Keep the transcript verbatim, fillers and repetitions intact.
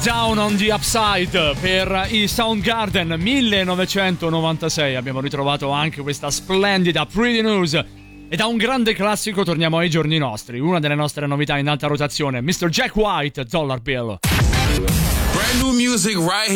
Down on the Upside per i Soundgarden millenovecentonovantasei. Abbiamo ritrovato anche questa splendida Pretty News. E da un grande classico torniamo ai giorni nostri. Una delle nostre novità in alta rotazione, mister Jack White, Dollar Bill. Brand new music right